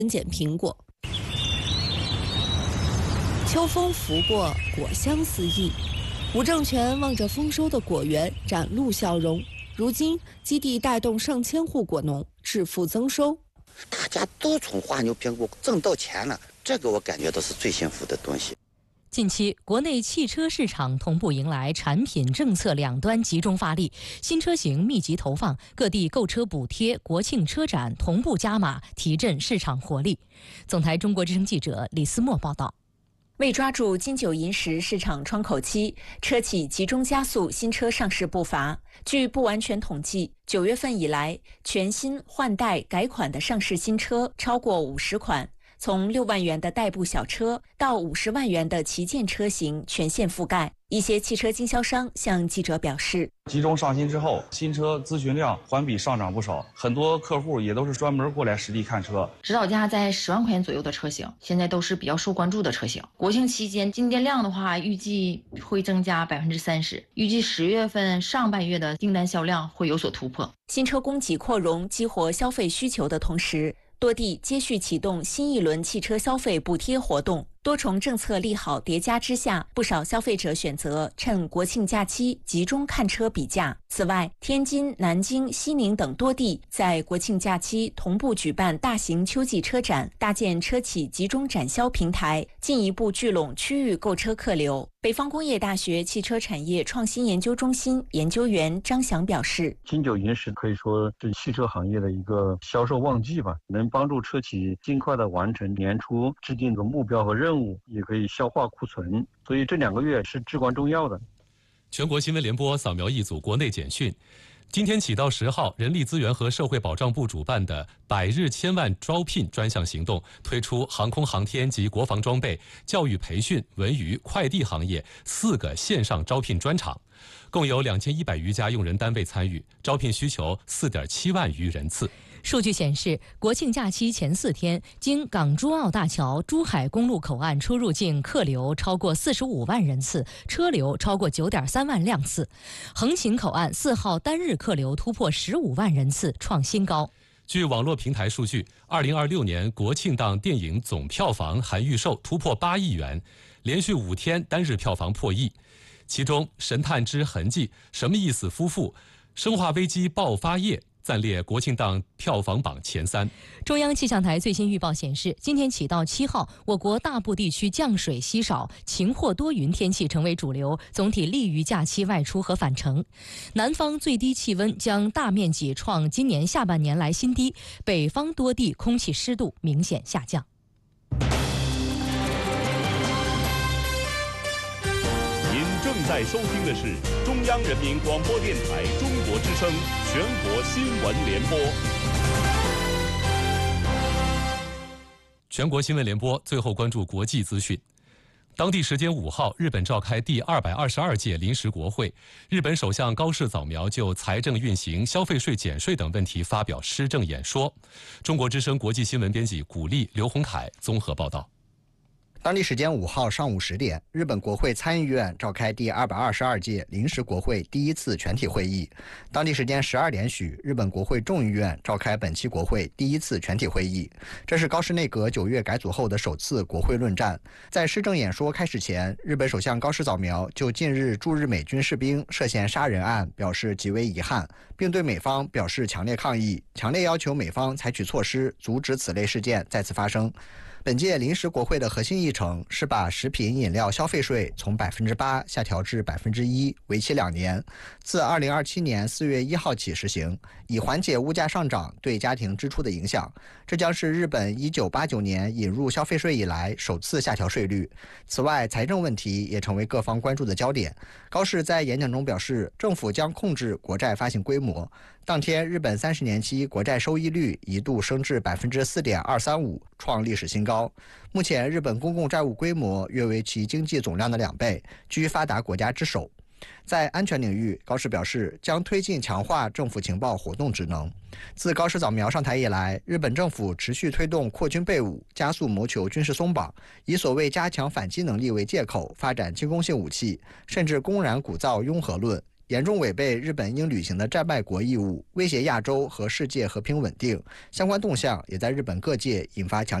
捡苹果。秋风拂过，果香四溢。吴政权望着丰收的果园，展露笑容。如今，基地带动上千户果农致富增收。 大家都从花牛苹果挣到钱了，这个我感觉到是最幸福的东西。 近期，国内汽车市场同步迎来产品政策两端集中发力，新车型密集投放，各地购车补贴、国庆车展同步加码，提振市场活力。总台中国之声记者李思墨报道。 为抓住金九银十市场窗口期，车企集中加速新车上市步伐。据不完全统计，9月份以来，全新换代改款的上市新车超过50款。从6万元的代步小车到50万元的旗舰车型全线覆盖。一些汽车经销商向记者表示， 集中上新之后，新车咨询量环比上涨不少，很多客户也都是专门过来实地看车。 指导价在10万块钱左右的车型，现在都是比较受关注的车型。国庆期间进店量的话，预计会增加30%，预计10月份上半月的订单销量会有所突破。 新车供给扩容，激活消费需求的同时，多地接续启动新一轮汽车消费补贴活动，多重政策利好叠加之下，不少消费者选择趁国庆假期集中看车比价。此外，天津、南京、西宁等多地在国庆假期同步举办大型秋季车展，搭建车企集中展销平台，进一步聚拢区域购车客流。北方工业大学汽车产业创新研究中心研究员张翔表示， 金九银十可以说是汽车行业的一个销售旺季吧，能帮助车企尽快的完成年初制定的目标和任务，也可以消化库存，所以这2个月是至关重要的。 全国新闻联播扫描一组国内简讯。今天起到10号，人力资源和社会保障部主办的100日千万招聘专项行动推出航空航天及国防装备、教育培训、文娱、快递行业4个线上招聘专场，共有2100余家用人单位参与，招聘需求4.7万余人次。 数据显示，国庆假期前4天，经港珠澳大桥、珠海公路口岸出入境客流超过45万人次，车流超过9.3万辆次。横琴口岸4号单日客流突破15万人次，创新高。 据网络平台数据，2026年国庆档电影总票房含预售突破8亿元，连续5天单日票房破亿。其中，《神探之痕迹》、什么意思夫妇、《生化危机爆发夜》暂列国庆档票房榜前3。 中央气象台最新预报显示，今天起到7号，我国大部地区降水稀少，晴或多云天气成为主流，总体利于假期外出和返程。南方最低气温将大面积创今年下半年来新低，北方多地空气湿度明显下降。 您正在收听的是中央人民广播电台中国之声全国新闻联播。 全国新闻联播最后关注国际资讯。当地时间5号，日本召开第222届临时国会，日本首相高市早苗就财政运行、消费税减税等问题发表施政演说。中国之声国际新闻编辑古丽、刘洪凯综合报道。 当地时间5号上午10点，日本国会参议院召开第222届临时国会第1次全体会议。当地时间12点许，日本国会众议院召开本期国会第1次全体会议。这是高市内阁9月改组后的首次国会论战。在施政演说开始前，日本首相高市早苗就近日驻日美军士兵涉嫌杀人案表示极为遗憾，并对美方表示强烈抗议，强烈要求美方采取措施阻止此类事件再次发生。本届临时国会的核心议程是把食品饮料消费税从8%下调至1%，为期2年，自2027年4月1号起实行，以缓解物价上涨对家庭支出的影响。这将是日本1989年引入消费税以来首次下调税率。此外，财政问题也成为各方关注的焦点。高市在演讲中表示，政府将控制国债发行规模。当天，日本30年期国债收益率一度升至4.235%，创历史新高。目前，日本公共债务规模约为其经济总量的2倍，居发达国家之首。在安全领域，高市表示将推进强化政府情报活动职能。自高市早苗上台以来，日本政府持续推动扩军备武，加速谋求军事松绑，以所谓加强反击能力为借口，发展进攻性武器，甚至公然鼓噪拥核论， 严重违背日本应履行的战败国义务，威胁亚洲和世界和平稳定。相关动向也在日本各界引发强